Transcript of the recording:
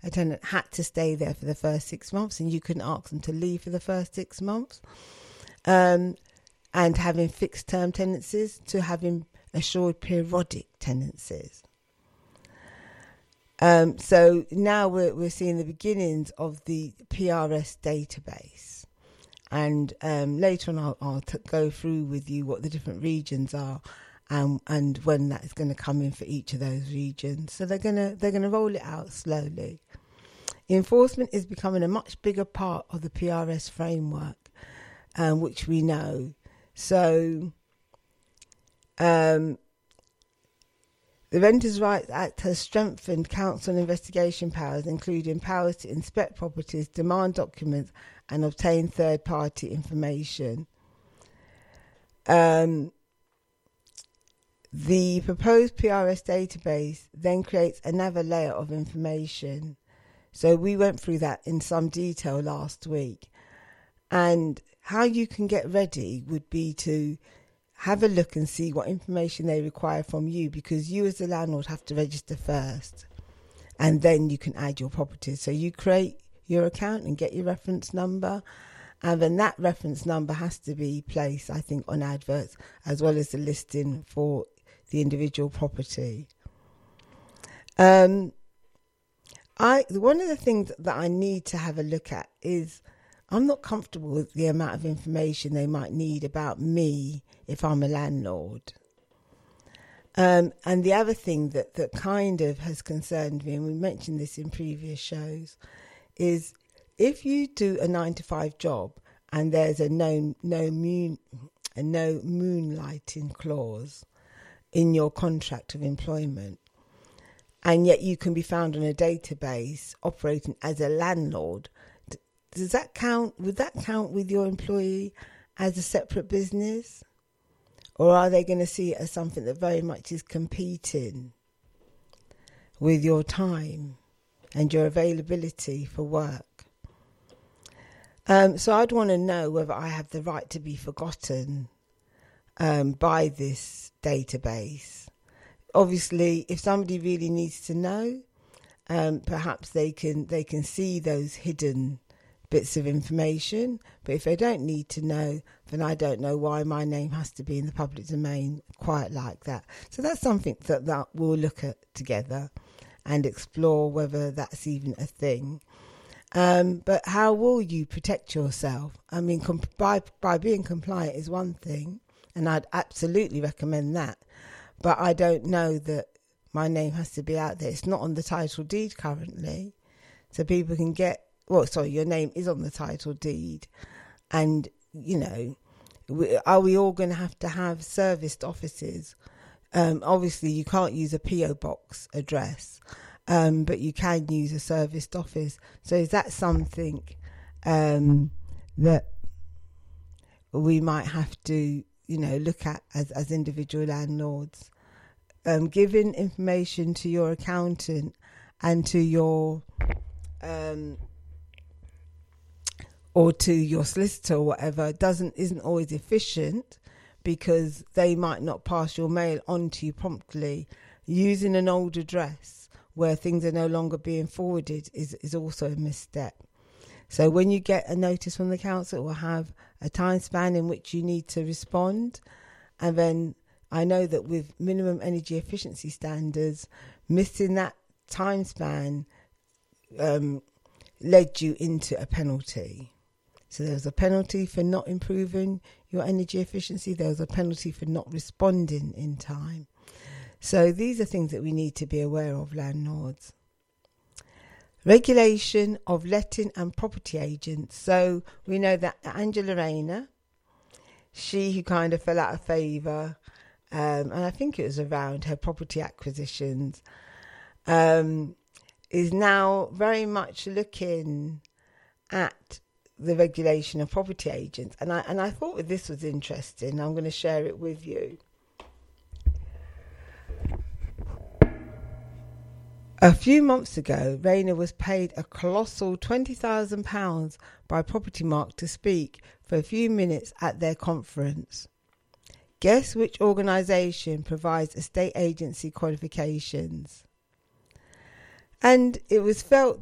a tenant had to stay there for the first 6 months, and you couldn't ask them to leave for the first 6 months. And having fixed term tenancies to having assured periodic tenancies. So now we're seeing the beginnings of the PRS database. And later on I'll go through with you what the different regions are and when that is going to come in for each of those regions. So they're gonna roll it out slowly. Enforcement is becoming a much bigger part of the PRS framework, which we know. So the Renters' Rights Act has strengthened council investigation powers, including powers to inspect properties, demand documents and obtain third-party information. The proposed PRS database then creates another layer of information. So we went through that in some detail last week. And how you can get ready would be to have a look and see what information they require from you, because you as the landlord have to register first and then you can add your properties. So you create your account and get your reference number, and then that reference number has to be placed, I think, on adverts as well as the listing for the individual property. One of the things that I need to have a look at is I'm not comfortable with the amount of information they might need about me if I'm a landlord. And the other thing that kind of has concerned me, and we mentioned this in previous shows, is if you do a 9-to-5 job and there's a no moonlighting clause in your contract of employment, and yet you can be found on a database operating as a landlord, does that count? Would that count with your employee as a separate business? Or are they going to see it as something that very much is competing with your time and your availability for work? So I'd want to know whether I have the right to be forgotten by this database. Obviously, if somebody really needs to know, perhaps they can see those hidden bits of information. But if they don't need to know, then I don't know why my name has to be in the public domain quite like that. So that's something that we'll look at together and explore whether that's even a thing. But how will you protect yourself? I mean, by being compliant is one thing, and I'd absolutely recommend that. But I don't know that my name has to be out there. It's not on the title deed currently. So people can your name is on the title deed. And, are we all going to have serviced offices? Obviously, you can't use a PO box address, but you can use a serviced office. So is that something that we might have to, look at as individual landlords? Giving information to your accountant and to your or to your solicitor or whatever isn't always efficient, because they might not pass your mail on to you promptly. Using an old address where things are no longer being forwarded is also a misstep. So when you get a notice from the council, it will have a time span in which you need to respond. And then I know that with minimum energy efficiency standards, missing that time span led you into a penalty. So there was a penalty for not improving your energy efficiency. There was a penalty for not responding in time. So these are things that we need to be aware of, landlords. Regulation of letting and property agents. So we know that Angela Rayner, she who kind of fell out of favour, and I think it was around her property acquisitions, is now very much looking at the regulation of property agents. And I thought this was interesting. I'm going to share it with you. A few months ago, Rayner was paid a colossal £20,000 by Property Mark to speak for a few minutes at their conference. Guess which organisation provides estate agency qualifications? And it was felt